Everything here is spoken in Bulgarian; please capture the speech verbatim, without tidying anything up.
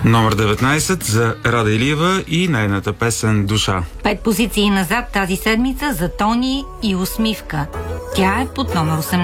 Номер деветнайсет за Рада Илиева и нейната песен "Душа". Пет позиции назад тази седмица за Тони и "Усмивка". Тя е под номер осемнайсет.